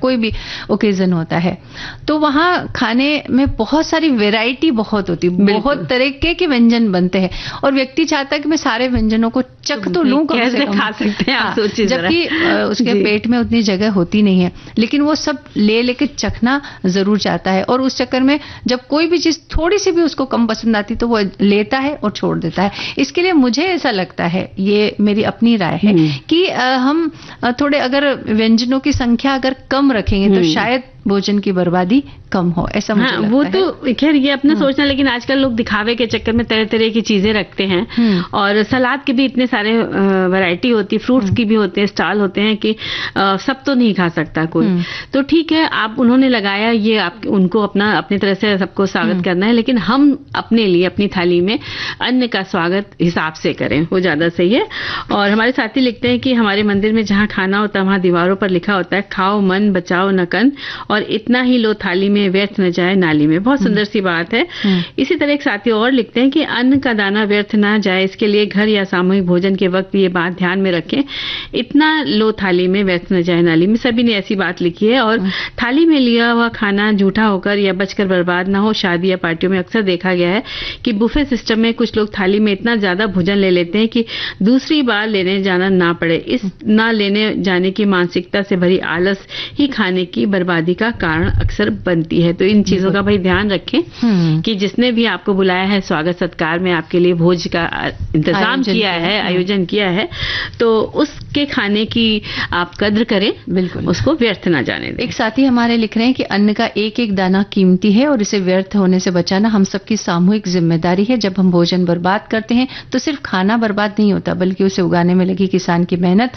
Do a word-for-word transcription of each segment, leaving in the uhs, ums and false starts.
कोई भी ओकेजन होता है, तो वहाँ खाने में बहुत सारी वैरायटी बहुत होती है, बहुत तरीके के व्यंजन बनते हैं और व्यक्ति चाहता है कि मैं सारे व्यंजनों को चख तो लूं, कैसे खा सकते हैं आप सोचिए, जबकि उसके पेट में उतनी जगह होती नहीं है, लेकिन वो सब ले लेके चखना जरूर चाहता है। और उस चक्कर में जब कोई भी चीज थोड़ी सी भी उसको कम पसंद आती तो वो लेता है और छोड़ देता है। इसके लिए मुझे ऐसा लगता है, ये मेरी अपनी राय है, कि हम थोड़े अगर व्यंजनों की संख्या अगर कम रखेंगे तो शायद भोजन की बर्बादी कम हो, ऐसा मुझे हाँ, लगता वो है। तो खैर ये अपना सोचना, लेकिन आजकल लोग दिखावे के चक्कर में तरह तरह की चीजें रखते हैं और सलाद के भी इतने सारे वैरायटी होती है, फ्रूट्स की भी होते हैं, स्टॉल होते हैं कि आ, सब तो नहीं खा सकता कोई। तो ठीक है, आप उन्होंने लगाया ये, आप उनको अपना अपनी तरह से सबको स्वागत करना है, लेकिन हम अपने लिए अपनी थाली में अन्न का स्वागत हिसाब से करें, वो ज्यादा सही है। और हमारे साथी लिखते हैं कि हमारे मंदिर में जहाँ खाना होता है वहां दीवारों पर लिखा होता है, खाओ मन बचाओ न कन, और इतना ही लो थाली में, व्यर्थ न जाए नाली में। बहुत सुंदर सी बात है। इसी तरह एक साथी और लिखते हैं कि अन्न का दाना व्यर्थ ना जाए, इसके लिए घर या सामूहिक भोजन के वक्त ये बात ध्यान में रखें, इतना लो थाली में, व्यर्थ न जाए नाली में। सभी ने ऐसी बात लिखी है। और थाली में लिया हुआ खाना झूठा होकर या बचकर बर्बाद ना हो। शादी या पार्टियों में अक्सर देखा गया है कि बुफे सिस्टम में कुछ लोग थाली में इतना ज्यादा भोजन ले लेते हैं कि दूसरी बार लेने जाना ना पड़े। इस ना लेने जाने की मानसिकता से भरी आलस ही खाने की बर्बादी का कारण अक्सर बनती है। तो इन चीजों का भाई ध्यान रखें कि जिसने भी आपको बुलाया है स्वागत सत्कार में, आपके लिए भोज का इंतजाम किया है, आयोजन किया है, तो उसके खाने की आप कद्र करें, बिल्कुल उसको व्यर्थ ना जाने दें। एक साथी हमारे लिख रहे हैं कि अन्न का एक एक दाना कीमती है और इसे व्यर्थ होने से बचाना हम सबकी सामूहिक जिम्मेदारी है। जब हम भोजन बर्बाद करते हैं तो सिर्फ खाना बर्बाद नहीं होता, बल्कि उसे उगाने में लगी किसान की मेहनत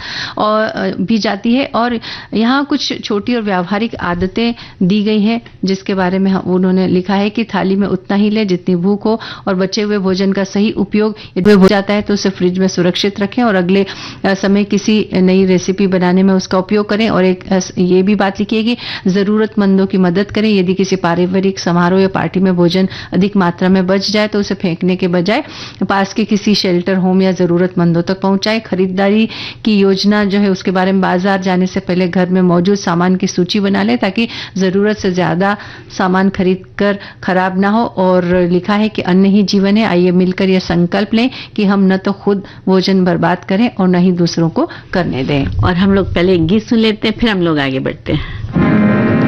और भी जाती है। और यहाँ कुछ छोटी और व्यावहारिक आदतें दी गई हैं जिसके बारे में उन्होंने लिखा है कि थाली में उतना ही ले जितनी भूख हो, और बचे हुए भोजन का सही उपयोग यदि हो जाता है तो उसे फ्रिज में सुरक्षित रखें और अगले समय किसी नई रेसिपी बनाने में उसका उपयोग करें। और एक ये भी बात लिखी है कि जरूरतमंदों की मदद करें। यदि किसी पारिवारिक समारोह या पार्टी में भोजन अधिक मात्रा में बच जाए तो उसे फेंकने के बजाय पास के किसी शेल्टर होम या जरूरतमंदों तक पहुंचाएं। खरीदारी की योजना जो है उसके बारे में बाजार जाने से पहले घर में मौजूद सामान की सूची बना लें ताकि जरूरत से ज्यादा सामान खरीद कर खराब ना हो। और लिखा है कि अन्न ही जीवन है, आइए मिलकर यह संकल्प लें कि हम न तो खुद भोजन बर्बाद करें और न ही दूसरों को करने दें। और हम लोग पहले एक गीत सुन लेते हैं, फिर हम लोग आगे बढ़ते हैं।